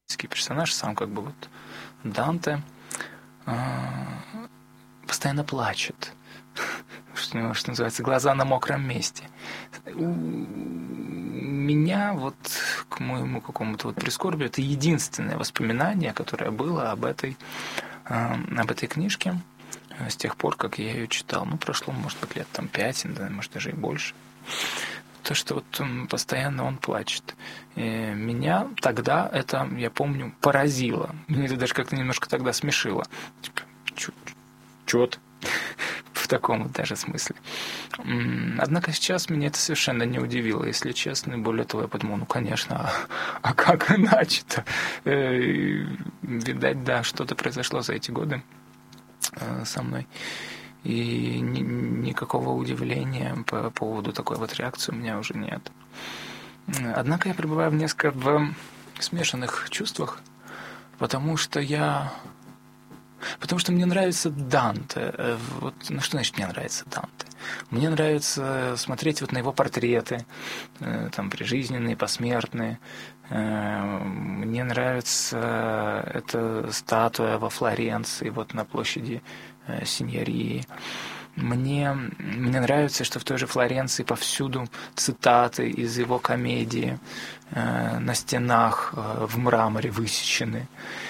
персонаж, сам как бы вот Данте, постоянно плачет. Что называется, глаза на мокром месте. У меня вот к моему какому-то вот прискорбию это единственное воспоминание, которое было об этой книжке с тех пор, как я ее читал. Прошло, может быть, лет 5, может, даже и больше. То, что вот постоянно он плачет. И меня тогда это, я помню, поразило. Меня это даже как-то немножко тогда смешило. Типа, чё-то? В таком вот даже смысле. Однако сейчас меня это совершенно не удивило, если честно. Более того, я подумал, конечно, а как иначе-то? Видать, да, что-то произошло за эти годы со мной. И никакого удивления по поводу такой вот реакции у меня уже нет. Однако я пребываю несколько в смешанных чувствах, потому что мне нравится Данте. Вот, что значит мне нравится Данте? Мне нравится смотреть вот на его портреты, там прижизненные, посмертные. Мне нравится эта статуя во Флоренции, вот на площади Синьории. Мне нравится, что в той же Флоренции повсюду цитаты из его комедии на стенах в мраморе высечены.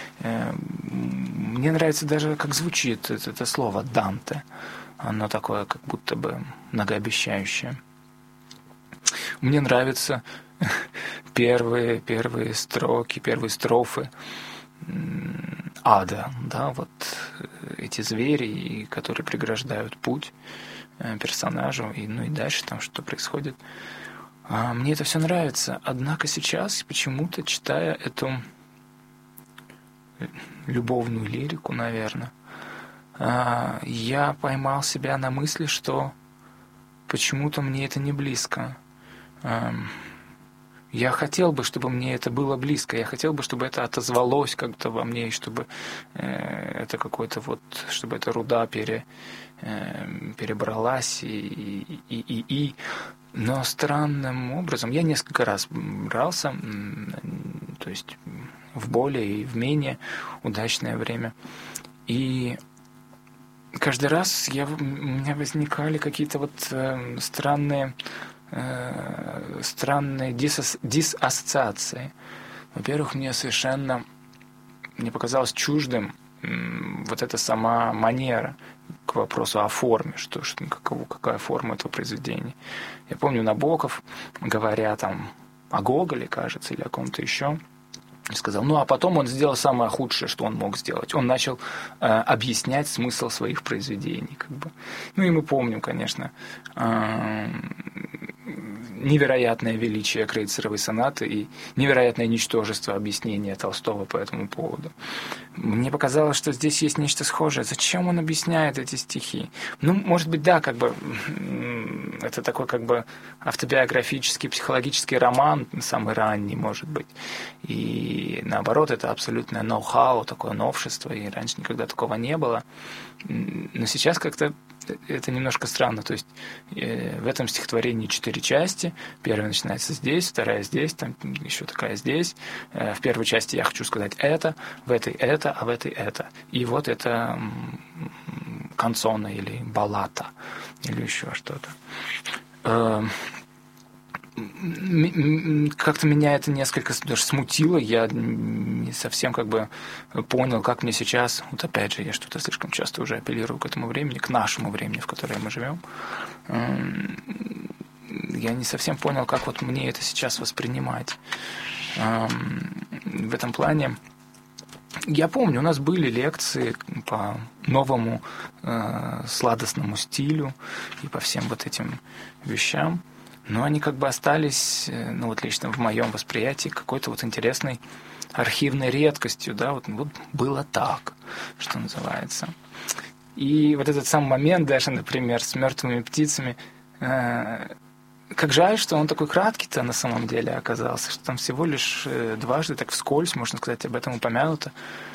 Мне нравится даже, как звучит это слово «Данте». Оно такое, как будто бы многообещающее. Мне нравятся первые строки, первые строфы ада, да, вот эти звери, которые преграждают путь персонажу, и дальше там что происходит. Мне это все нравится, однако сейчас почему-то, читая эту любовную лирику, наверное, я поймал себя на мысли, что почему-то мне это не близко. Я хотел бы, чтобы мне это было близко, я хотел бы, чтобы это отозвалось как-то во мне, и чтобы это какой-то вот, чтобы эта руда перебралась, но странным образом, я несколько раз брался, то есть в более и в менее удачное время, и каждый раз у меня возникали какие-то вот странные диссоциации. Во-первых, мне показалось чуждым вот эта сама манера к вопросу о форме, какая форма этого произведения. Я помню Набоков, говоря там о Гоголе, кажется, или о ком-то еще, сказал, а потом он сделал самое худшее, что он мог сделать. Он начал объяснять смысл своих произведений. И мы помним, конечно, невероятное величие Крейцеровой сонаты и невероятное ничтожество объяснения Толстого по этому поводу. Мне показалось, что здесь есть нечто схожее. Зачем он объясняет эти стихи? Может быть, да, это такой автобиографический, психологический роман, самый ранний, может быть. И наоборот, это абсолютное ноу-хау, такое новшество, и раньше никогда такого не было. Но сейчас как-то это немножко странно. То есть в этом стихотворении 4 части. Первая начинается здесь, вторая здесь, там еще такая здесь. В первой части я хочу сказать это, в этой это, а в этой это. И вот это канцона или баллата, или еще что-то. Как-то меня это несколько даже смутило, я не совсем понял, как мне сейчас, вот опять же, я что-то слишком часто уже апеллирую к этому времени, к нашему времени, в которое мы живем, я не совсем понял, как вот мне это сейчас воспринимать. В этом плане я помню, у нас были лекции по новому сладостному стилю и по всем вот этим вещам, но они остались, лично в моем восприятии, какой-то вот интересной архивной редкостью, да, вот было так, что называется. И вот этот самый момент даже, например, с мертвыми птицами, как жаль, что он такой краткий-то на самом деле оказался, что там всего лишь дважды, так вскользь, можно сказать, об этом упомянуто.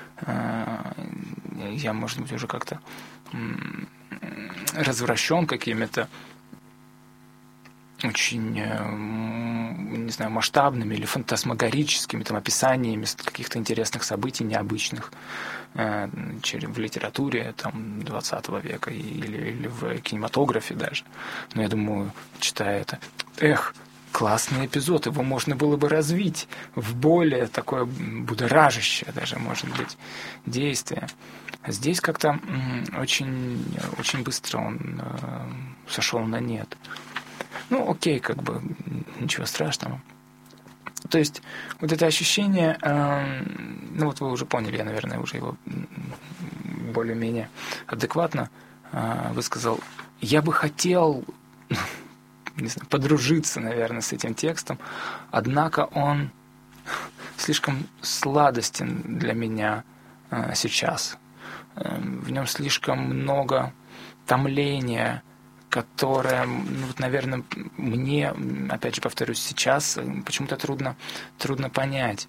Я, может быть, уже как-то развращен какими-то очень, не знаю, масштабными или фантасмагорическими там, описаниями каких-то интересных событий, необычных в литературе там, 20 века или в кинематографе даже. Но я думаю, читая это, классный эпизод, его можно было бы развить в более такое будоражащее даже, может быть, действие. А здесь как-то очень, очень быстро он сошел на нет. Ну, окей, как бы, ничего страшного. То есть, вот это ощущение, ну, вот вы уже поняли, я, наверное, уже его более-менее адекватно высказал. Я бы хотел, не знаю, подружиться, наверное, с этим текстом, однако он слишком сладостен для меня сейчас. В нем слишком много томления, которое, ну, вот, наверное, мне, опять же, повторюсь, сейчас почему-то трудно понять.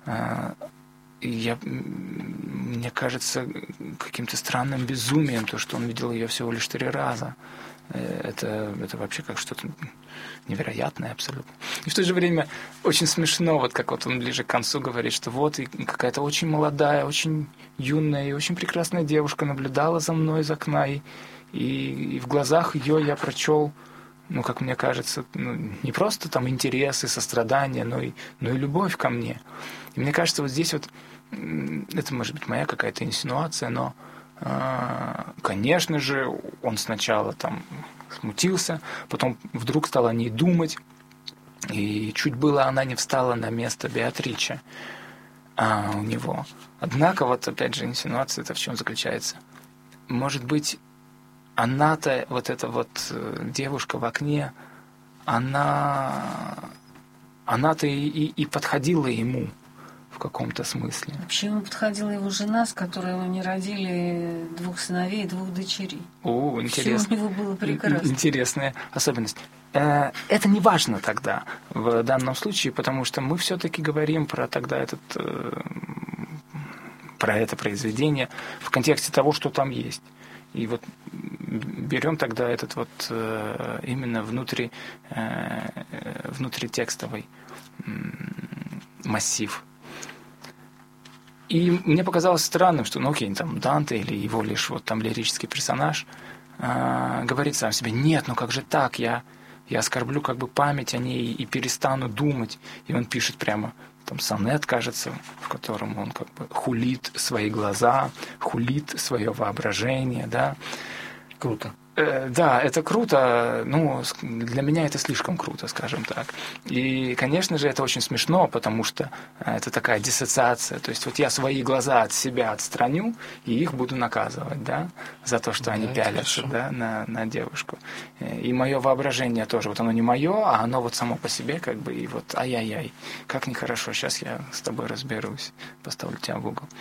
Мне кажется каким-то странным безумием то, что он видел ее всего лишь 3 раза. Это вообще как что-то невероятное абсолютно. И в то же время очень смешно, вот как вот он ближе к концу говорит, что вот и какая-то очень молодая, очень юная и очень прекрасная девушка наблюдала за мной из окна, и в глазах ее я прочел, ну, как мне кажется, ну, не просто там интерес и сострадание, но и любовь ко мне. И мне кажется, вот здесь вот, это может быть моя какая-то инсинуация, но, конечно же, он сначала там смутился, потом вдруг стал о ней думать, и чуть было она не встала на место Беатриче у него. Однако, вот опять же, инсинуация это в чем заключается? Может быть, она-то, вот эта вот девушка в окне, она-то и подходила ему в каком-то смысле. Вообще ему подходила его жена, с которой они родили 2 сыновей и 2 дочерей. О, интересно. Все у него было прекрасно. Интересная особенность. Это не важно тогда, в данном случае, потому что мы все-таки говорим про тогда про это произведение в контексте того, что там есть. И вот берем тогда этот вот именно внутритекстовый массив. И мне показалось странным, что, ну окей, там Данте или его лишь вот там лирический персонаж говорит сам себе: нет, ну как же так, я оскорблю как бы память о ней и перестану думать. И он пишет прямо там сонет, кажется, в котором он как бы хулит свои глаза, хулит свое воображение, да. Круто. Да, это круто, ну, для меня это слишком круто, скажем так. И, конечно же, это очень смешно, потому что это такая диссоциация. То есть вот я свои глаза от себя отстраню, и их буду наказывать, да, за то, что они пялятся, да, на девушку. И мое воображение тоже, вот оно не мое, а оно вот само по себе, как бы, и вот ай-яй-яй, как нехорошо, сейчас я с тобой разберусь, поставлю тебя в угол.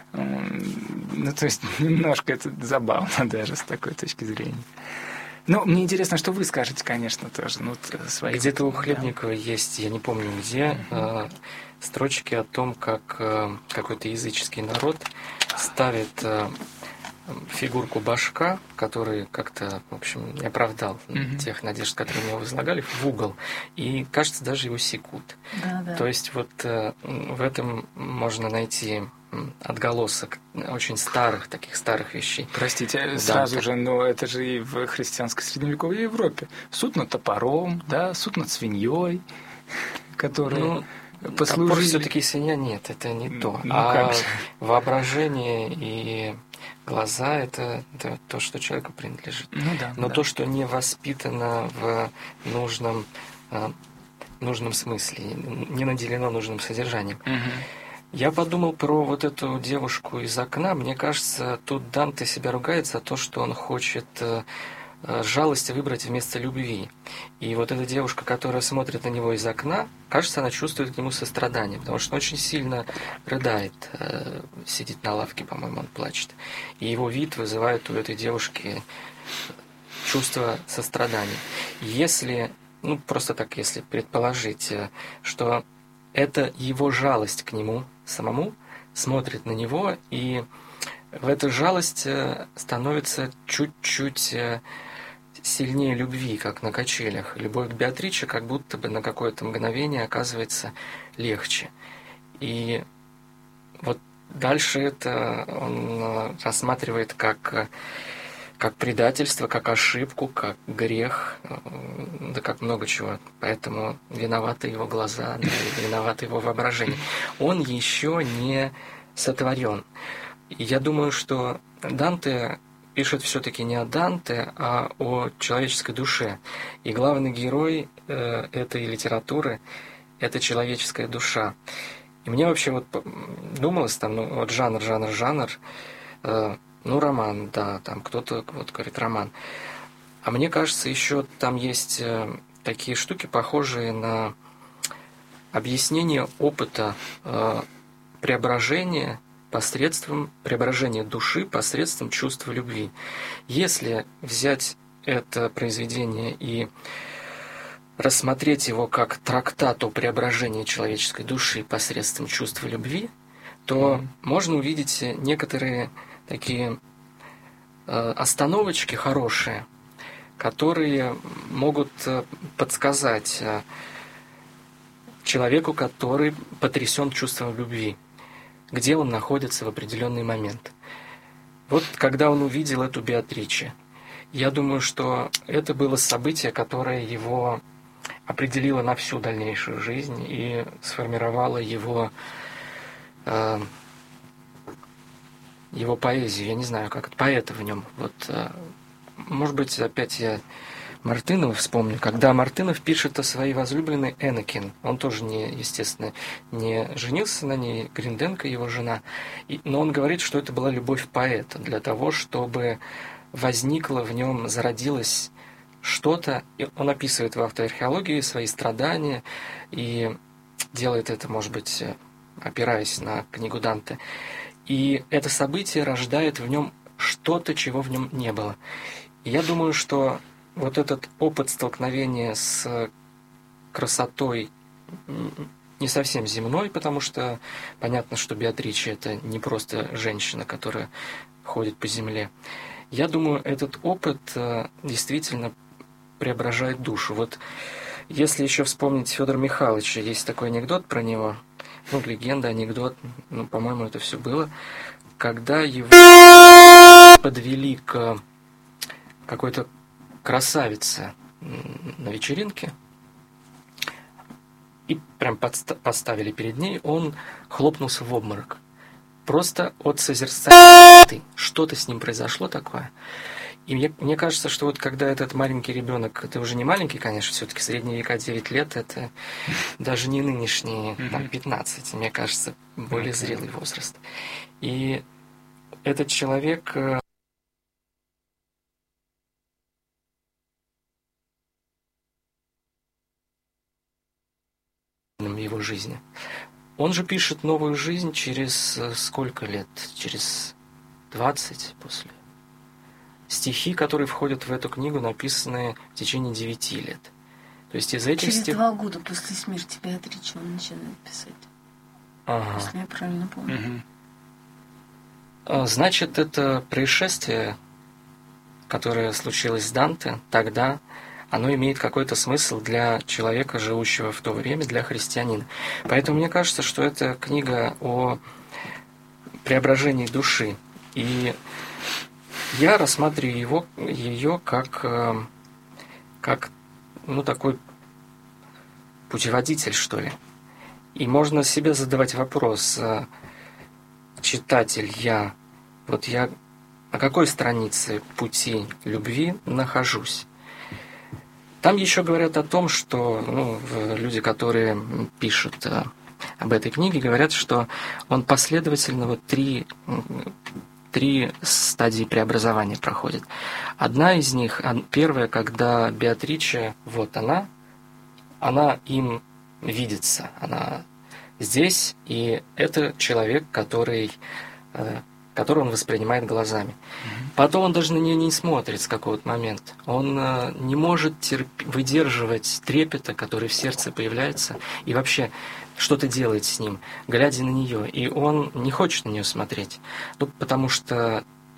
Ну, то есть немножко это забавно даже с такой точки зрения. Ну, мне интересно, что вы скажете, конечно, тоже. Ну, свои. Где-то у Хлебникова есть, я не помню где, строчки о том, как какой-то языческий народ ставит фигурку башка, который как-то, в общем, не оправдал тех надежд, которые у него возлагали, в угол. И, кажется, даже его секут. Да. То есть вот в этом можно найти отголосок очень таких старых вещей. Простите, сразу же, но это же и в христианской средневековой Европе. Суд над топором, да, суд над свиньей, которые послужили... Топор все-таки свинья нет, это не то. Воображение и глаза — это то, что человеку принадлежит. Но то, что не воспитано в нужном смысле, не наделено нужным содержанием. Я подумал про вот эту девушку из окна. Мне кажется, тут Данте себя ругает за то, что он хочет жалость выбрать вместо любви. И вот эта девушка, которая смотрит на него из окна, кажется, она чувствует к нему сострадание, потому что он очень сильно рыдает, сидит на лавке, по-моему, он плачет. И его вид вызывает у этой девушки чувство сострадания. Если, просто так, если предположить, что это его жалость к нему самому, смотрит на него, и в эту жалость становится чуть-чуть сильнее любви, как на качелях. Любовь к Беатриче как будто бы на какое-то мгновение оказывается легче. И вот дальше это он рассматривает как предательство, как ошибку, как грех, да как много чего. Поэтому виноваты его глаза, да, виноваты его воображение. Он еще не сотворен. И я думаю, что Данте пишет все-таки не о Данте, а о человеческой душе. И главный герой этой литературы – это человеческая душа. И мне вообще вот думалось там, ну вот жанр, ну роман, да, там кто-то вот говорит роман. А мне кажется, еще там есть такие штуки, похожие на объяснение опыта преображения души посредством чувства любви. Если взять это произведение и рассмотреть его как трактат о преображении человеческой души посредством чувства любви, то можно увидеть некоторые такие остановочки хорошие, которые могут подсказать человеку, который потрясен чувством любви, где он находится в определенный момент. Вот когда он увидел эту Беатриче, я думаю, что это было событие, которое его определило на всю дальнейшую жизнь и сформировало его поэзию. Я не знаю, как это, поэта в нем. Вот, может быть, опять я Мартынова вспомню. Когда Мартынов пишет о своей возлюбленной Энакин, он тоже, естественно, не женился на ней, Гринденко, его жена, но он говорит, что это была любовь поэта для того, чтобы возникло в нем, зародилось что-то. И он описывает в автоархеологии свои страдания и делает это, может быть, опираясь на книгу Данте. И это событие рождает в нем что-то, чего в нем не было. И я думаю, что вот этот опыт столкновения с красотой не совсем земной, потому что понятно, что Беатриче — это не просто женщина, которая ходит по земле. Я думаю, этот опыт действительно преображает душу. Вот если еще вспомнить Федора Михайловича, есть такой анекдот про него, ну, легенда, анекдот, ну, по-моему, это все было, когда его подвели к какой-то красавице на вечеринке и прям поставили перед ней, он хлопнулся в обморок. Просто от созерцания. Что-то с ним произошло такое. И мне кажется, что вот когда этот маленький ребенок, это уже не маленький, конечно, все-таки средние века 9 лет, это даже не нынешние там, 15, мне кажется, более зрелый возраст. И этот человек его жизни. Он же пишет новую жизнь через сколько лет? Через 20 после. Стихи, которые входят в эту книгу, написаны в течение 9 лет. То есть из этих через 2 года после смерти Беатриче он начинает писать. Ага. Если я правильно помню. Значит, это происшествие, которое случилось с Данте тогда, оно имеет какой-то смысл для человека, живущего в то время, для христианина. Поэтому мне кажется, что это книга о преображении души. И я рассматриваю ее как ну, такой путеводитель, что ли. И можно себе задавать вопрос: читатель, я на какой странице пути любви нахожусь? Там еще говорят о том, что люди, которые пишут об этой книге, говорят, что он последовательно три стадии преобразования проходит. Одна из них, первая, когда Беатриче, вот она им видится, она здесь, и это человек, которого он воспринимает глазами. Потом он даже на нее не смотрит с какого-то момента. Он не может выдерживать трепета, который в сердце появляется, и вообще что-то делает с ним, глядя на нее. И он не хочет на нее смотреть, потому что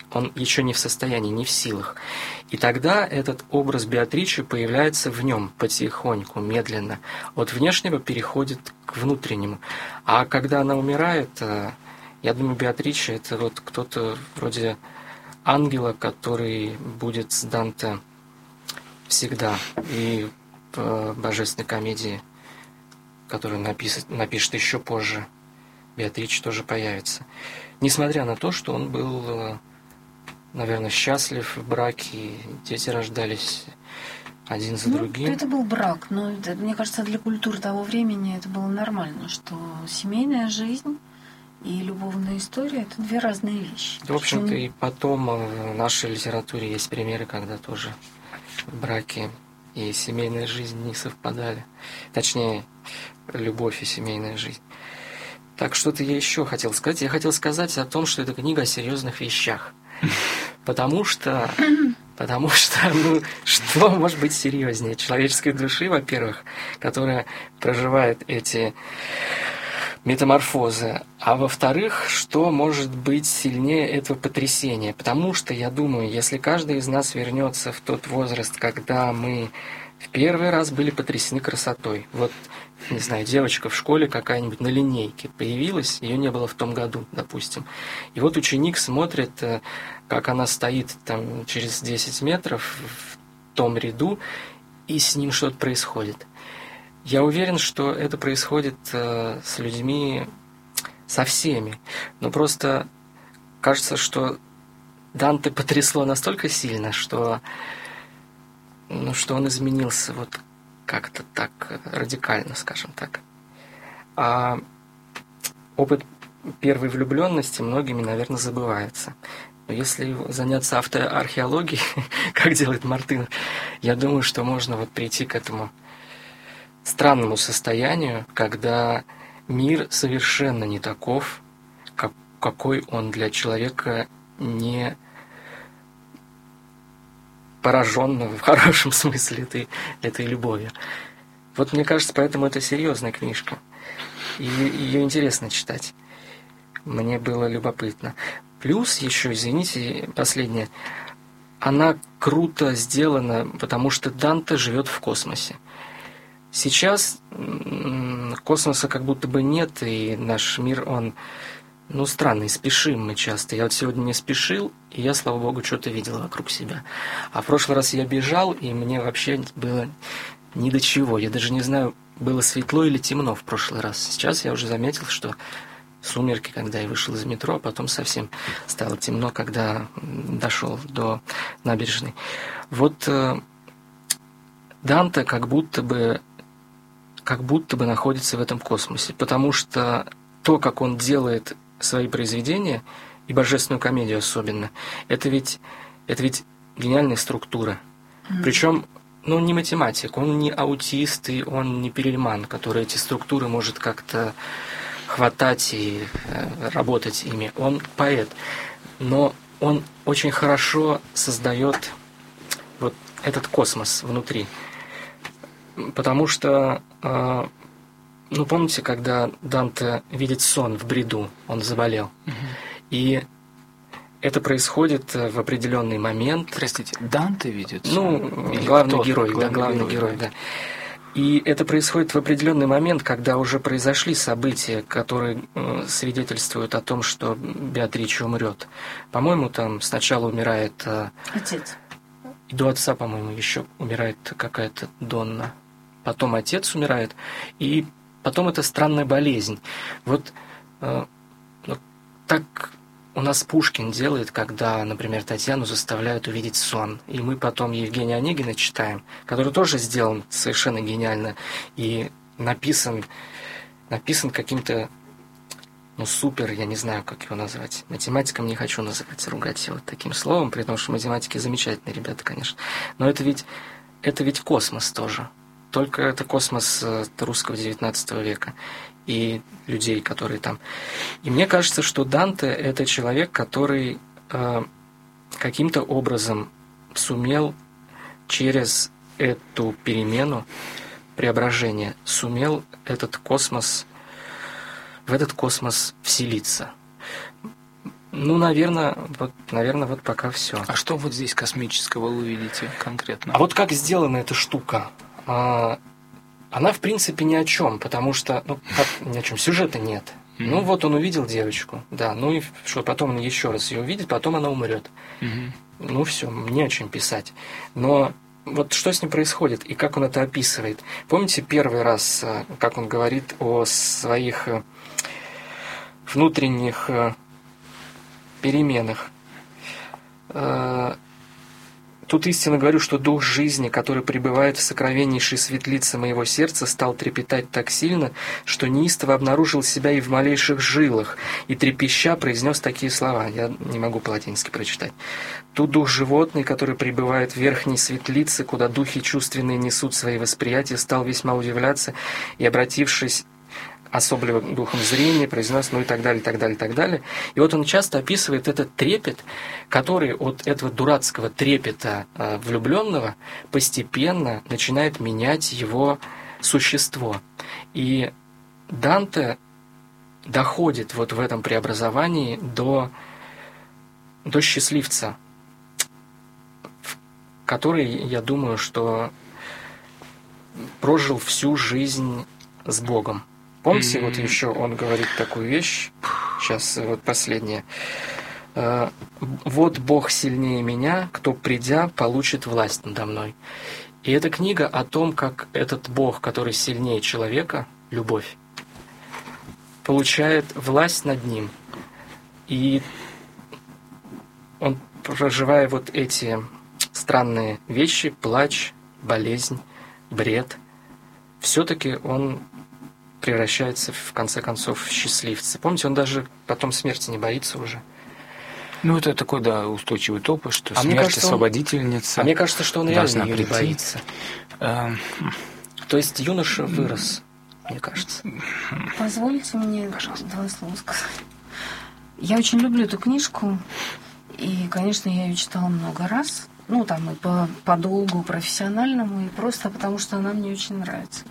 он еще не в состоянии, не в силах. И тогда этот образ Беатричи появляется в нем потихоньку, медленно. От внешнего переходит к внутреннему. А когда она умирает, я думаю, Беатрича — это вот кто-то вроде ангела, который будет с Данте всегда. И в «Божественной комедии», которую напишет еще позже, Беатрича тоже появится. Несмотря на то, что он был, наверное, счастлив в браке, дети рождались один за другим. Это был брак, но это, мне кажется, для культуры того времени это было нормально, что семейная жизнь и любовная история — это две разные вещи. Да, в общем-то, и потом в нашей литературе есть примеры, когда тоже браки и семейная жизнь не совпадали. Точнее, любовь и семейная жизнь. Так, что-то я еще хотел сказать. Я хотел сказать о том, что это книга о серьезных вещах. Потому что, ну, что может быть серьезнее человеческой души, во-первых, которая проживает эти метаморфозы, а во-вторых, что может быть сильнее этого потрясения. Потому что, я думаю, если каждый из нас вернется в тот возраст, когда мы в первый раз были потрясены красотой. Вот, не знаю, девочка в школе какая-нибудь на линейке появилась, ее не было в том году, допустим. И вот ученик смотрит, как она стоит там через 10 метров в том ряду, и с ним что-то происходит. Я уверен, что это происходит с людьми, со всеми. Но просто кажется, что Данте потрясло настолько сильно, что он изменился вот как-то так радикально, скажем так. А опыт первой влюбленности многими, наверное, забывается. Но если заняться автоархеологией, как делает Мартынов, я думаю, что можно вот прийти к этому странному состоянию, когда мир совершенно не таков, какой он для человека не пораженного в хорошем смысле этой любовью. Вот мне кажется, поэтому это серьезная книжка. И ее интересно читать. Мне было любопытно. Плюс еще, извините, последнее. Она круто сделана, потому что Данте живет в космосе. Сейчас космоса как будто бы нет, и наш мир, он, странный, спешим мы часто. Я вот сегодня не спешил, и я, слава богу, что-то видел вокруг себя. А в прошлый раз я бежал, и мне вообще было ни до чего. Я даже не знаю, было светло или темно в прошлый раз. Сейчас я уже заметил, что сумерки, когда я вышел из метро, а потом совсем стало темно, когда дошел до набережной. Вот Данте как будто бы находится в этом космосе, потому что то, как он делает свои произведения, и «Божественную комедию» особенно, это ведь гениальная структура. Причем, не математик, он не аутист, и он не Перельман, который эти структуры может как-то хватать и работать ими. Он поэт, но он очень хорошо создает вот этот космос внутри. Потому что, помните, когда Данте видит сон в бреду, он заболел. И это происходит в определенный момент. Простите, Данте видит сон? Главный герой, да. И это происходит в определенный момент, когда уже произошли события, которые свидетельствуют о том, что Беатрича умрет. По-моему, там сначала умирает отец. И до отца, по-моему, еще умирает какая-то Донна. Потом отец умирает, и потом это странная болезнь. Вот так у нас Пушкин делает, когда, например, Татьяну заставляют увидеть сон. И мы потом Евгения Онегина читаем, который тоже сделан совершенно гениально и написан каким-то, супер, я не знаю, как его назвать. Математиком не хочу называть, ругать его таким словом, при том, что математики замечательные ребята, конечно. Но это ведь космос тоже. Только это космос русского XIX века и людей, которые там. И мне кажется, что Данте – это человек, который каким-то образом сумел через эту перемену, преображение, сумел в этот космос вселиться. Ну, наверное, вот пока все. А что вот здесь космического вы видите конкретно? А вот как сделана эта штука? Она, в принципе, ни о чем, потому что, ни о чем, сюжета нет. Ну, вот он увидел девочку, да, ну и что, потом он еще раз ее увидит, потом она умрет. Ну, все, не о чем писать. Но вот что с ним происходит и как он это описывает? Помните первый раз, как он говорит о своих внутренних переменах? Тут истинно говорю, что дух жизни, который пребывает в сокровеннейшей светлице моего сердца, стал трепетать так сильно, что неистово обнаружил себя и в малейших жилах, и трепеща произнес такие слова. Я не могу по-латински прочитать. Тут дух животный, который пребывает в верхней светлице, куда духи чувственные несут свои восприятия, стал весьма удивляться и, обратившись особливо духом зрения, произнес, ну и так далее, так далее, так далее. И вот он часто описывает этот трепет, который от этого дурацкого трепета влюбленного постепенно начинает менять его существо. И Данте доходит вот в этом преобразовании до счастливца, который, я думаю, что прожил всю жизнь с Богом. Помните, вот еще он говорит такую вещь, сейчас вот последняя. «Вот Бог сильнее меня, кто, придя, получит власть надо мной». И эта книга о том, как этот Бог, который сильнее человека, любовь, получает власть над ним. И он, проживая вот эти странные вещи, плач, болезнь, бред, все-таки он превращается, в конце концов, в счастливца. Помните, он даже потом смерти не боится уже. Ну, это такой, да, устойчивый топос, что мне смерть кажется, освободительница. А мне кажется, что он реально ее не боится. То есть юноша вырос, мне кажется. Позвольте мне, пожалуйста, 2 слова сказать. Я очень люблю эту книжку, и, конечно, я ее читала много раз. Ну, там и по долгу профессиональному, и просто потому, что она мне очень нравится.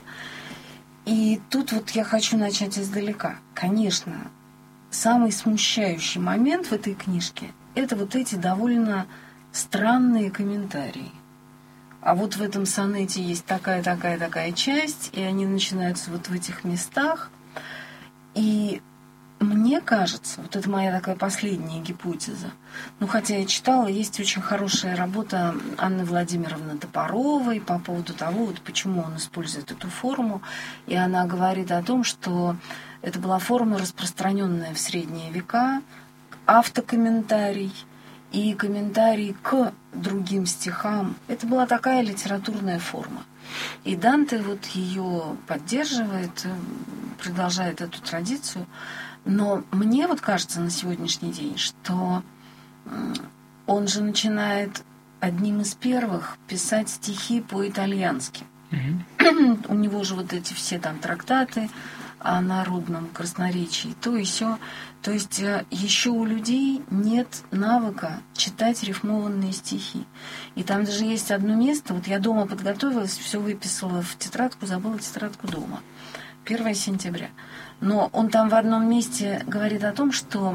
И тут вот я хочу начать издалека. Конечно, самый смущающий момент в этой книжке – это вот эти довольно странные комментарии. А вот в этом сонете есть такая часть, и они начинаются вот в этих местах. И мне кажется, вот это моя такая последняя гипотеза, ну, хотя я читала, есть очень хорошая работа Анны Владимировны Топоровой по поводу того, вот почему он использует эту форму, и она говорит о том, что это была форма, распространенная в средние века, автокомментарий и комментарий к другим стихам. Это была такая литературная форма. И Данте вот ее поддерживает, продолжает эту традицию. Но мне вот кажется на сегодняшний день, что он же начинает одним из первых писать стихи по-итальянски. У него же вот эти все там трактаты о народном красноречии, то и сё. То есть еще у людей нет навыка читать рифмованные стихи. И там даже есть одно место, вот я дома подготовилась, все выписала в тетрадку, забыла тетрадку дома. 1 сентября. Но он там в одном месте говорит о том, что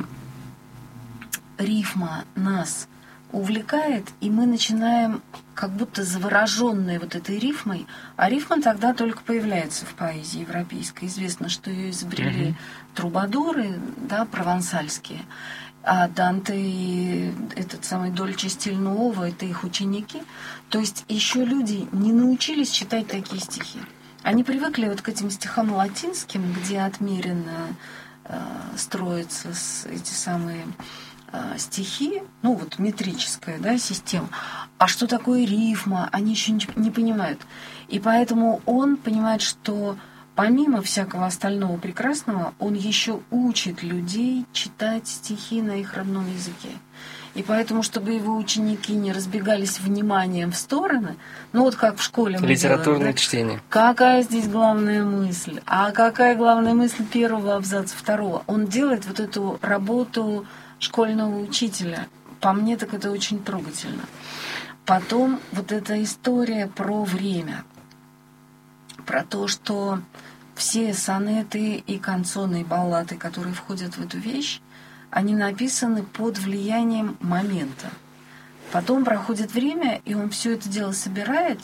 рифма нас увлекает, и мы начинаем как будто завороженные вот этой рифмой, а рифма тогда только появляется в поэзии европейской. Известно, что ее изобрели трубадуры, да, провансальские, а Данте и этот самый Дольче стиль Нуово — это их ученики. То есть еще люди не научились читать такие стихи. Они привыкли вот к этим стихам латинским, где отмеренно строятся эти самые стихи, ну вот метрическая, да, система. А что такое рифма, они еще не понимают. И поэтому он понимает, что помимо всякого остального прекрасного, он еще учит людей читать стихи на их родном языке. И поэтому, чтобы его ученики не разбегались вниманием в стороны, ну вот как в школе мы литературное делаем, да? чтение. Какая здесь главная мысль? А какая главная мысль первого абзаца, второго? Он делает вот эту работу школьного учителя. По мне, так это очень трогательно. Потом вот эта история про время. Про то, что все сонеты и канцоны, и баллады, которые входят в эту вещь, они написаны под влиянием момента. Потом проходит время, и он все это дело собирает,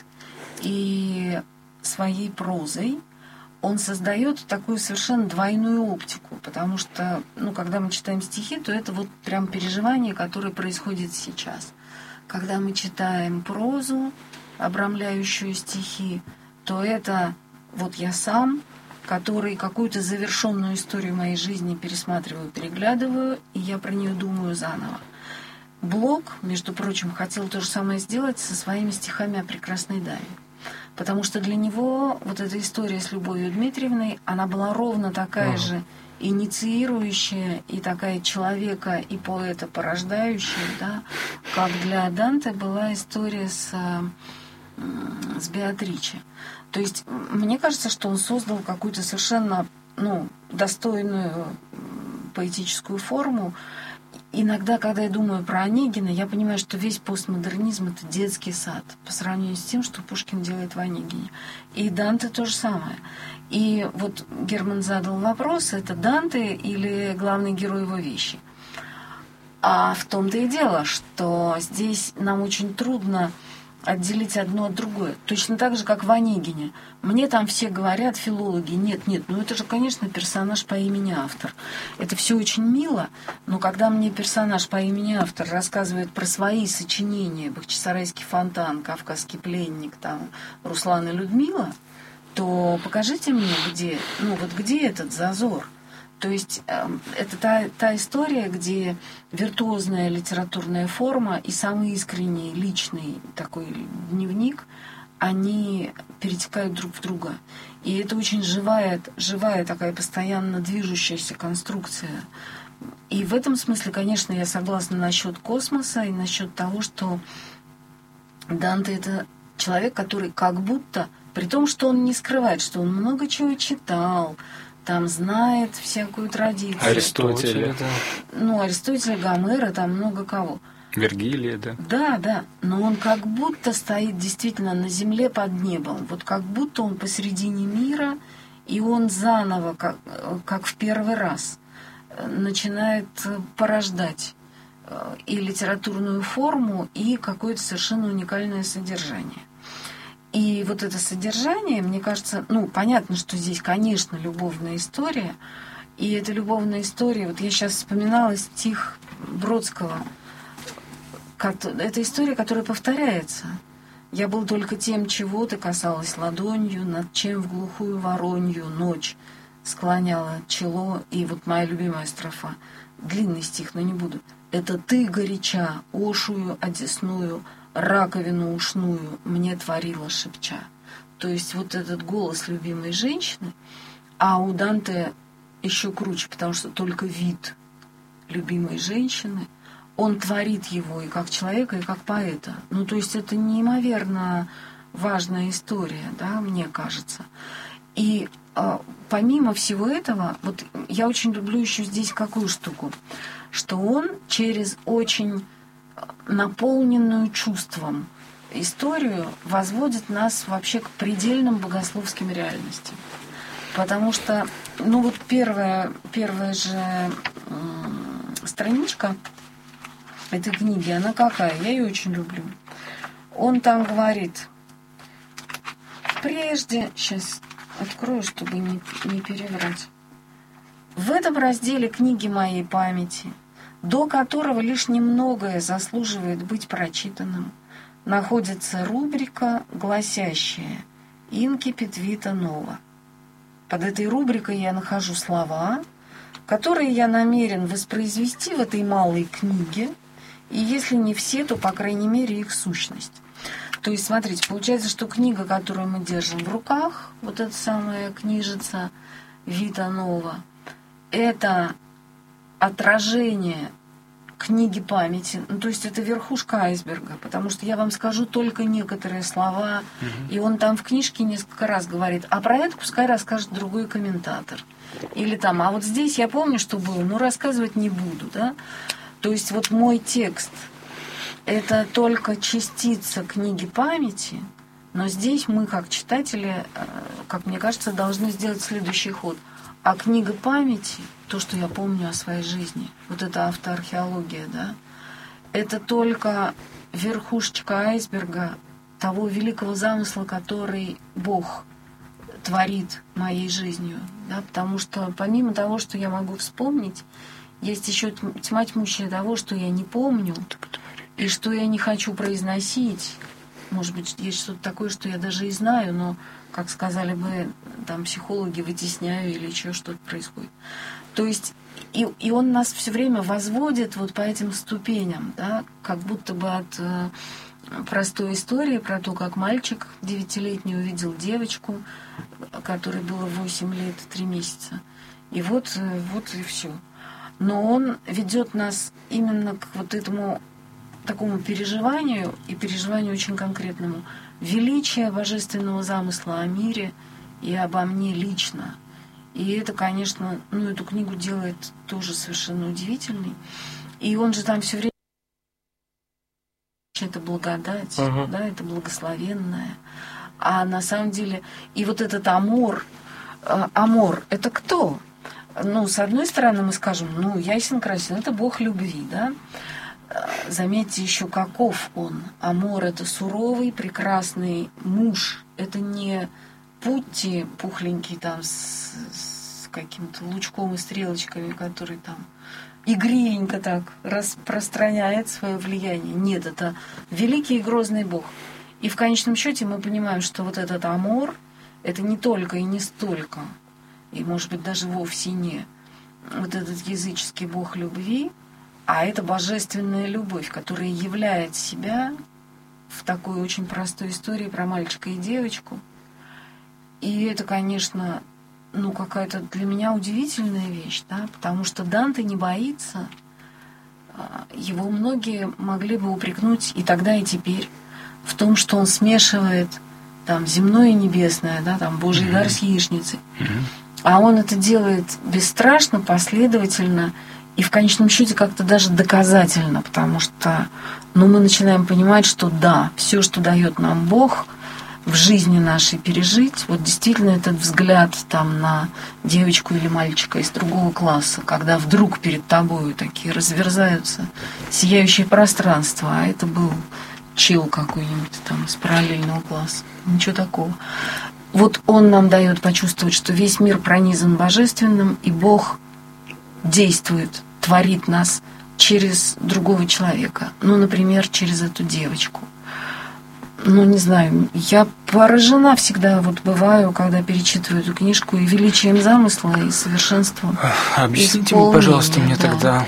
и своей прозой он создает такую совершенно двойную оптику, потому что, когда мы читаем стихи, то это вот прям переживание, которое происходит сейчас. Когда мы читаем прозу, обрамляющую стихи, то это вот я сам, который какую-то завершенную историю моей жизни пересматриваю, переглядываю, и я про нее думаю заново. Блок, между прочим, хотел то же самое сделать со своими стихами о прекрасной даме. Потому что для него вот эта история с Любовью Дмитриевной, она была ровно такая же инициирующая и такая человека и поэта порождающая, да, как для Данте была история с Беатриче. То есть мне кажется, что он создал какую-то совершенно достойную поэтическую форму. Иногда, когда я думаю про Онегина, я понимаю, что весь постмодернизм — это детский сад по сравнению с тем, что Пушкин делает в Онегине. И Данте то же самое. И вот Герман задал вопрос, это Данте или главный герой его вещи? А в том-то и дело, что здесь нам очень трудно отделить одно от другое. Точно так же, как в Онегине. Мне там все говорят, филологи, нет, это же, конечно, персонаж по имени автор. Это все очень мило, но когда мне персонаж по имени автор рассказывает про свои сочинения, «Бахчисарайский фонтан», «Кавказский пленник», там, «Руслан и Людмила», то покажите мне, где этот зазор. То есть это та история, где виртуозная литературная форма и самый искренний личный такой дневник, они перетекают друг в друга. И это очень живая такая постоянно движущаяся конструкция. И в этом смысле, конечно, я согласна насчет космоса и насчет того, что Данте — это человек, который как будто, при том, что он не скрывает, что он много чего читал, там знает всякую традицию. Аристотеля. Аристотеля, Гомера, там много кого. Вергилия, да. Да. Но он как будто стоит действительно на земле под небом. Вот как будто он посередине мира, и он заново, как в первый раз, начинает порождать и литературную форму, и какое-то совершенно уникальное содержание. И вот это содержание, мне кажется, понятно, что здесь, конечно, любовная история. И эта любовная история, вот я сейчас вспоминала стих Бродского. Это история, которая повторяется. «Я был только тем, чего ты касалась ладонью, над чем в глухую воронью ночь склоняла чело». И вот моя любимая строфа. Длинный стих, но не буду. «Это ты, горяча, ошую одесную, раковину ушную мне творила шепча». То есть вот этот голос любимой женщины, а у Данте еще круче, потому что только вид любимой женщины, он творит его и как человека, и как поэта. То есть это неимоверно важная история, да, мне кажется. И помимо всего этого, вот я очень люблю еще здесь какую штуку, что он через очень наполненную чувством историю возводит нас вообще к предельным богословским реальностям. Потому что, первая же страничка этой книги, она какая? Я ее очень люблю. Он там говорит, прежде, сейчас открою, чтобы не переврать. В этом разделе книги моей памяти, до которого лишь немногое заслуживает быть прочитанным, находится рубрика, гласящая «Инкипит вита нова». Под этой рубрикой я нахожу слова, которые я намерен воспроизвести в этой малой книге, и если не все, то, по крайней мере, их сущность. То есть, смотрите, получается, что книга, которую мы держим в руках, вот эта самая книжица «Вита нова», это отражение книги памяти, то есть это верхушка айсберга, потому что я вам скажу только некоторые слова, и он там в книжке несколько раз говорит, а про это пускай расскажет другой комментатор. Или там, а вот здесь я помню, что было, но рассказывать не буду, да. То есть вот мой текст — это только частица книги памяти, но здесь мы, как читатели, как мне кажется, должны сделать следующий ход. А книга памяти, то, что я помню о своей жизни, вот эта автоархеология, да, это только верхушечка айсберга того великого замысла, который Бог творит моей жизнью. Да, потому что помимо того, что я могу вспомнить, есть еще тьма тьмущая того, что я не помню и что я не хочу произносить. Может быть, есть что-то такое, что я даже и знаю, но, как сказали бы там психологи, вытесняю или еще что-то происходит. То есть и он нас все время возводит вот по этим ступеням, да, как будто бы от простой истории про то, как мальчик 9-летний увидел девочку, которой было 8 лет и 3 месяца. И вот и все. Но он ведет нас именно к вот этому такому переживанию, и переживанию очень конкретному, величия божественного замысла о мире и обо мне лично. И это, конечно, эту книгу делает тоже совершенно удивительной. И он же там все время это благодать, да, это благословенное. А на самом деле, и вот этот амор, это кто? С одной стороны, мы скажем, ясен красен, это Бог любви, да? Заметьте еще, каков он. Амор — это суровый, прекрасный муж. Это не Путти пухленький там с каким-то лучком и стрелочками, который там игривенько так распространяет свое влияние. Нет, это великий и грозный Бог. И в конечном счете мы понимаем, что вот этот амор — это не только и не столько, и, может быть, даже вовсе не вот этот языческий Бог любви, а это божественная любовь, которая являет себя в такой очень простой истории про мальчика и девочку. И это, конечно, какая-то для меня удивительная вещь, да, потому что Данте не боится. Его многие могли бы упрекнуть и тогда, и теперь в том, что он смешивает там земное и небесное, да, там Божий дар с яичницей. А он это делает бесстрашно, последовательно и в конечном счете как-то даже доказательно, потому что мы начинаем понимать, что да, все, что дает нам Бог в жизни нашей пережить, вот действительно этот взгляд там на девочку или мальчика из другого класса, когда вдруг перед тобой такие разверзаются сияющие пространства, а это был чел какой-нибудь там из параллельного класса, ничего такого. Вот он нам дает почувствовать, что весь мир пронизан божественным, и Бог действует, творит нас через другого человека. Например, через эту девочку. Не знаю, я поражена всегда бываю, когда перечитываю эту книжку и величием замысла, и совершенством. Объясните мне, пожалуйста, мне тогда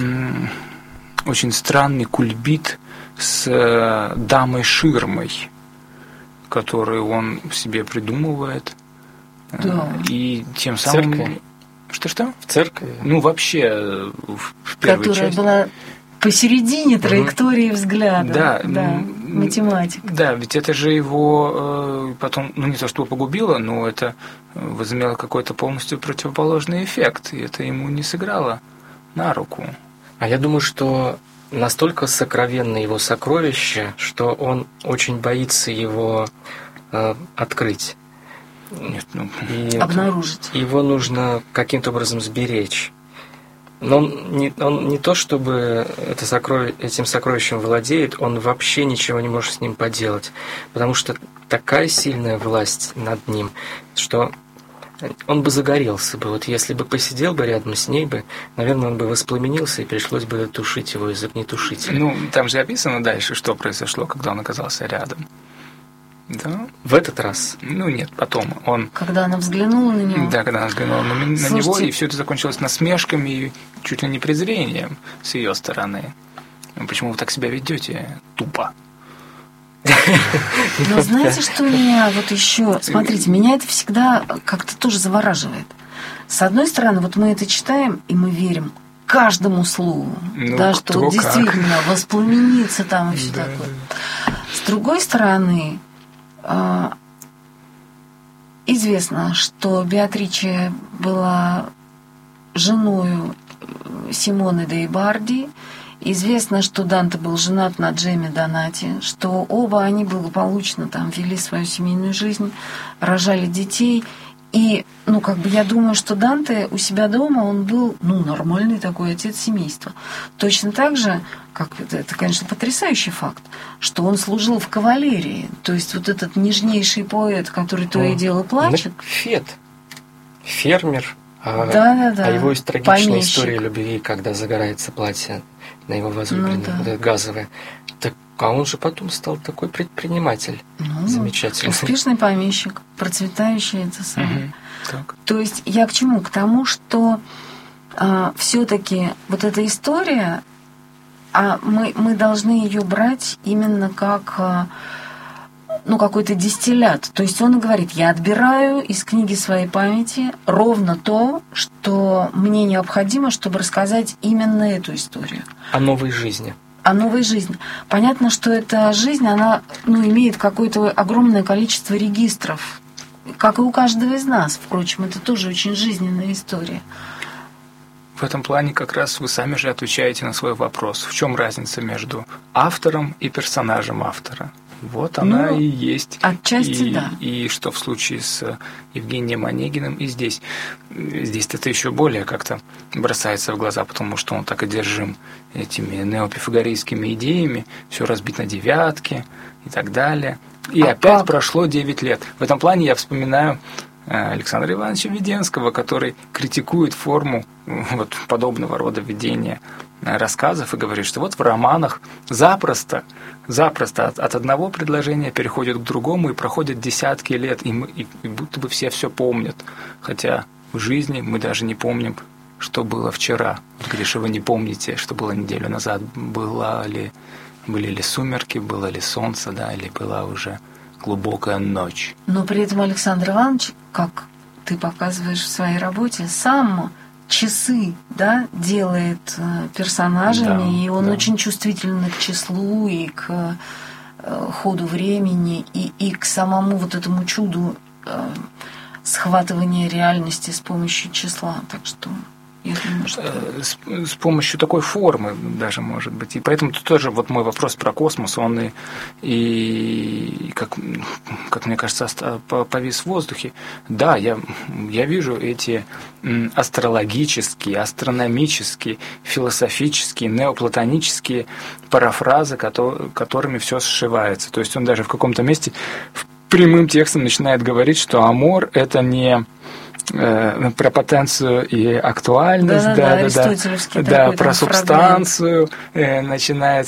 очень странный кульбит с дамой-ширмой, которую он в себе придумывает. Да. И тем самым... В церкви? Что-что? В церкви? Вообще, в первой которая части. была посередине траектории взгляда. Да. Математик. Да, ведь это же его потом, не то что погубило, но это возымело какой-то полностью противоположный эффект, и это ему не сыграло на руку. А я думаю, что настолько сокровенно его сокровище, что он очень боится его открыть. Нет, обнаружить. Его нужно каким-то образом сберечь. Но он не то, чтобы этим сокровищем владеет, он вообще ничего не может с ним поделать. Потому что такая сильная власть над ним, что он бы загорелся бы. Вот если бы посидел бы рядом с ней бы, наверное, он бы воспламенился, и пришлось бы тушить его из огнетушителя. Там же описано дальше, что произошло, когда он оказался рядом. Да? В этот раз? Нет, потом он... Когда она взглянула на него? Да, когда она взглянула на него, и все это закончилось насмешками и чуть ли не презрением с ее стороны. Почему вы так себя ведете? Тупо. Но знаете, что меня еще... Смотрите, меня это всегда как-то тоже завораживает. С одной стороны, мы это читаем, и мы верим каждому слову. Что действительно воспламенится там и все такое. С другой стороны... Известно, что Беатриче была женою Симоны де Барди. Известно, что Данте был женат на Джемме Донати, что оба они благополучно вели свою семейную жизнь, рожали детей. И, я думаю, что Данте у себя дома, он был, нормальный такой отец семейства. Точно так же, как это, конечно, потрясающий факт, что он служил в кавалерии. То есть вот этот нежнейший поэт, который то и дело плачет. Фермер. Да. А его трагичная помещик. история любви, когда загорается платье на его возлюбленной, вот это газовое. Так, а он же потом стал такой предприниматель. Замечательный. Успешный помещик, процветающий это самое. Так. То есть я к чему? К тому, что все-таки вот эта история, мы должны ее брать именно как какой-то дистиллят. То есть он говорит, я отбираю из книги своей памяти ровно то, что мне необходимо, чтобы рассказать именно эту историю. О новой жизни. О новой жизни. Понятно, что эта жизнь, она имеет какое-то огромное количество регистров, как и у каждого из нас. Впрочем, это тоже очень жизненная история. В этом плане как раз вы сами же отвечаете на свой вопрос. В чем разница между автором и персонажем автора? Вот она и есть. Отчасти, да. И что в случае с Евгением Онегиным и здесь. Здесь это еще более как-то бросается в глаза, потому что он так одержим этими неопифагорейскими идеями, все разбит на девятки и так далее. И опять прошло 9 лет. В этом плане я вспоминаю Александра Ивановича Веденского, который критикует форму подобного рода ведения рассказов и говорит, что вот в романах запросто от одного предложения переходят к другому и проходят десятки лет, и будто бы все помнят, хотя в жизни мы даже не помним, что было вчера. Вот, Гриша, вы не помните, что было неделю назад, были ли сумерки, было ли солнце, да, или была уже глубокая ночь. Но при этом Александр Иванович, как ты показываешь в своей работе, сам часы, делает персонажами, и он очень чувствителен к числу, и к ходу времени, и к самому вот этому чуду схватывания реальности с помощью числа. Так что я думаю, что... С помощью такой формы даже, может быть. И поэтому тут тоже вот мой вопрос про космос, он и как мне кажется, повис в воздухе. Да, я вижу эти астрологические, астрономические, философические, неоплатонические парафразы, которыми все сшивается. То есть он даже в каком-то месте прямым текстом начинает говорить, что амор – это не про потенцию и актуальность, да, про субстанцию начинает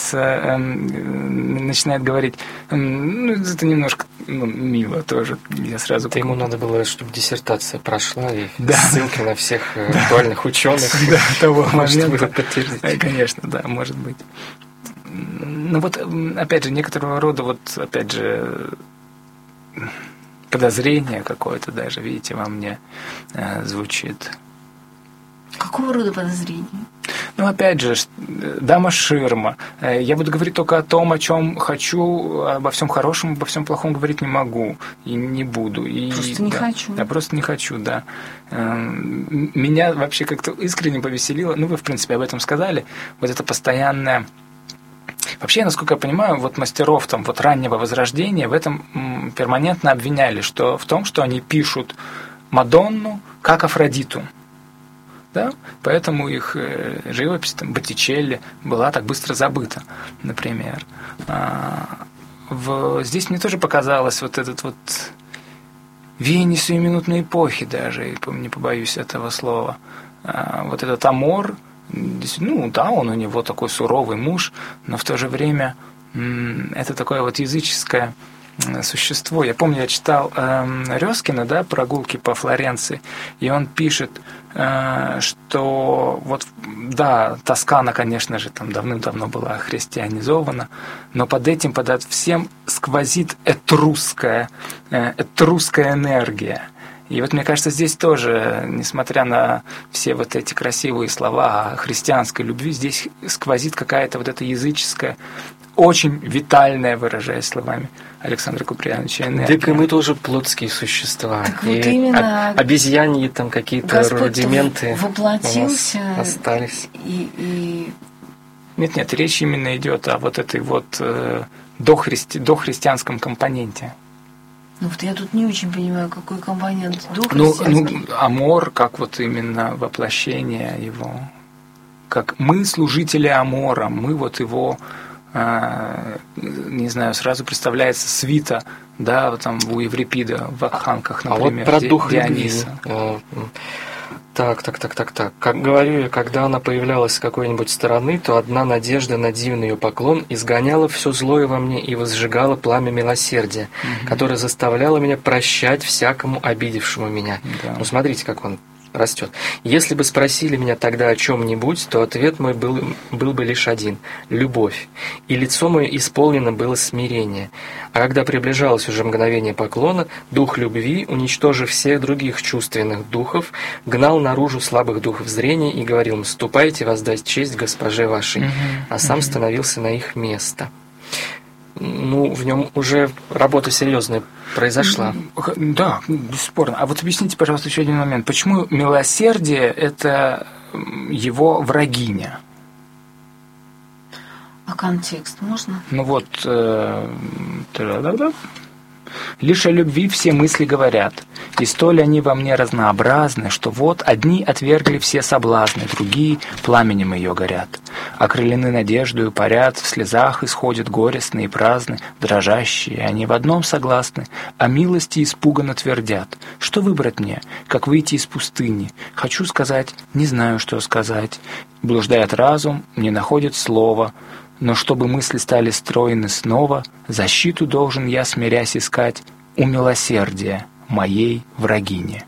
говорить. Это немножко мило тоже. Я сразу. Ему надо было, чтобы диссертация прошла и ссылки на всех актуальных ученых. Того момента. Конечно, да, может быть. Опять же, некоторого рода подозрение какое-то даже, видите, во мне звучит. Какого рода подозрение? Опять же, дама ширма. Я буду говорить только о том, о чем хочу, обо всем хорошем, обо всем плохом говорить не могу и не буду. Просто не хочу. Да, просто не хочу, да. Меня вообще как-то искренне повеселило, вы, в принципе, об этом сказали, вот это постоянное... Вообще, насколько я понимаю, мастеров раннего Возрождения в этом перманентно обвиняли, что в том, что они пишут Мадонну как Афродиту. Да? Поэтому их живопись, Боттичелли, была так быстро забыта, например. Здесь мне тоже показалось этот веяние сиюминутной эпохи даже, не побоюсь этого слова. Вот этот амор, он у него такой суровый муж, но в то же время это такое языческое существо. Я помню, я читал Рёскина, «Прогулки по Флоренции», и он пишет, что Тоскана, конечно же, давным-давно была христианизована, но под всем сквозит этрусская энергия. И мне кажется, здесь тоже, несмотря на все эти красивые слова о христианской любви, здесь сквозит какая-то эта языческая, очень витальная, выражаясь словами Александра Куприяновича, энергия. Так и мы тоже плотские существа. Так и именно обезьяньи какие-то рудименты воплотился, у нас остались. Нет, речь именно идет о этой дохристианском компоненте. Ну вот я тут не очень понимаю, какой компонент духа. Амор, как вот именно воплощение его. Как мы служители Амора, мы вот его, не знаю, сразу представляется свита, да, вот там у Еврипида в Акханках, например, а вот про дух Диониса. Так. Как говорю я, когда она появлялась с какой-нибудь стороны, то одна надежда на дивный ее поклон изгоняла все злое во мне и возжигала пламя милосердия, которое заставляло меня прощать всякому обидевшему меня. Да. Ну, смотрите, как он растет. Если бы спросили меня тогда о чем-нибудь, то ответ мой был бы лишь один – любовь. И лицо мое исполнено было смирение. А когда приближалось уже мгновение поклона, дух любви, уничтожив всех других чувственных духов, гнал наружу слабых духов зрения и говорил им: «Ступайте воздать честь госпоже вашей», а сам становился на их место. Ну, в нем уже работа серьезная произошла. Да, бесспорно. А вот объясните, пожалуйста, еще один момент. Почему милосердие – это его врагиня? А контекст можно? Ну вот, лишь о любви все мысли говорят, и столь они во мне разнообразны, что вот одни отвергли все соблазны, другие пламенем ее горят. Окрылены надеждою парят, в слезах исходят горестные и праздны, дрожащие, они в одном согласны, о милости испуганно твердят. Что выбрать мне, как выйти из пустыни? Хочу сказать, не знаю, что сказать. Блуждает разум, не находит слова. Но чтобы мысли стали стройны снова, защиту должен я, смирясь, искать у милосердия моей врагини.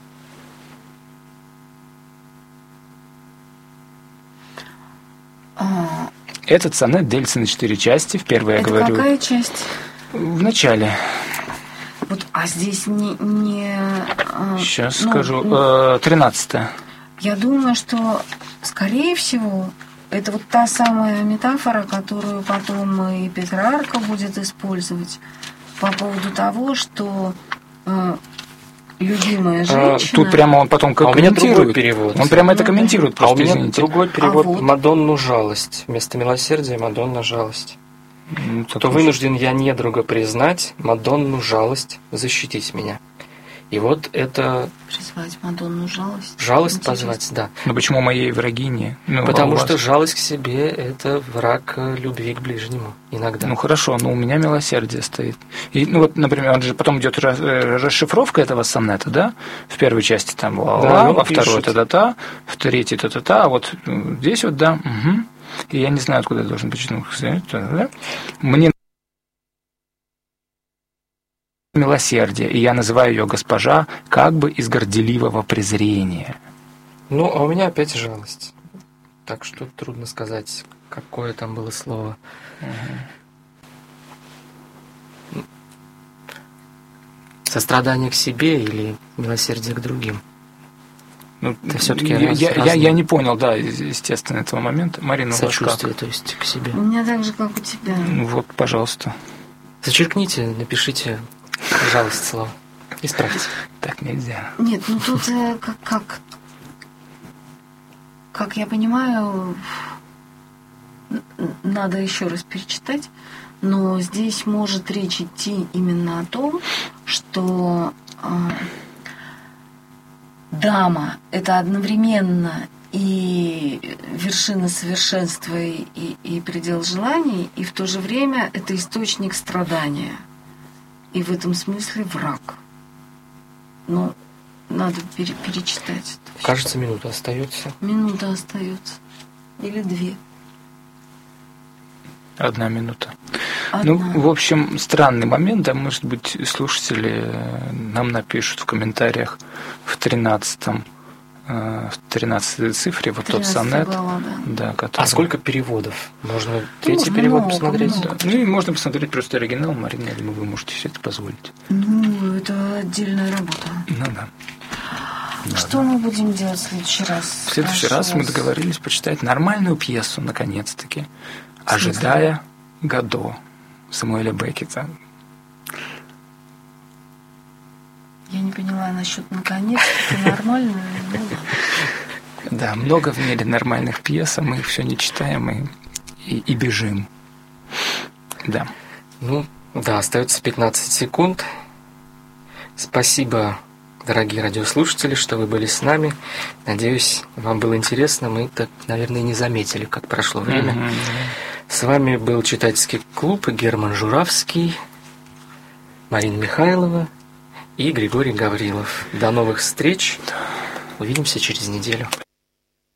Этот сонет делится на 4 части. В первой я говорю... Это какая часть? В начале. Вот, а здесь Сейчас скажу. 13-я. Я думаю, что, скорее всего, это вот та самая метафора, которую потом и Петрарка будет использовать по поводу того, что любимая женщина... Тут прямо он потом комментирует. У меня другой перевод. Он прямо это комментирует, просто, у меня извините. другой перевод «Мадонну жалость». Вместо милосердия «Мадонна жалость». То вынужден я недруга признать, Мадонну жалость защитить меня. И вот это... Призвать Мадонну жалость. Жалость позвать, да. Но почему моей врагине? Потому что жалость к себе – это враг любви к ближнему иногда. Ну хорошо, но у меня милосердие стоит. И, ну вот, например, он же потом идет расшифровка этого сонета, да? В первой части там ла-ла, во второй та-та-та, в третьей та-та-та, а вот здесь вот, да. Угу. И я не знаю, откуда я должен почитать. Мне милосердие, и я называю ее госпожа как бы из горделивого презрения. Ну, а у меня опять жалость. Так что трудно сказать, какое там было слово. Сострадание к себе или милосердие к другим? Ну, это все-таки я не понял, да, естественно, этого момента. Марина, сочувствие, то есть к себе. У меня так же, как у тебя. Вот, пожалуйста. Зачеркните, напишите жалость слова. Исправьте. Так нельзя. Нет, ну тут как я понимаю, надо еще раз перечитать, но здесь может речь идти именно о том, что дама – это одновременно и вершина совершенства, и предел желаний, и в то же время это источник страдания. И в этом смысле враг. Но надо перечитать. Кажется, минута остается. Минута остается. Или 2. 1 минута. Ну, в общем, странный момент, да, может быть, слушатели нам напишут в комментариях в 13-й цифре, вот тот сонет. Глава, да. Который... А сколько переводов? Можно третий перевод посмотреть? Да. Ну, и можно посмотреть просто оригинал, Марина, я думаю, вы можете себе это позволить. Ну, это отдельная работа. Ну, да. Что мы будем делать в следующий раз? В следующий раз мы договорились почитать нормальную пьесу, наконец-таки, «Ожидая Годо» Самуэля Беккета. Я не поняла насчет наконец-таки нормальную. Да, много в мире нормальных пьес, а мы их все не читаем и бежим. Да. Ну, да, остается 15 секунд. Спасибо, дорогие радиослушатели, что вы были с нами. Надеюсь, вам было интересно. Мы так, наверное, не заметили, как прошло время. С вами был читательский клуб Герман Журавский, Марина Михайлова и Григорий Гаврилов. До новых встреч. Увидимся через неделю.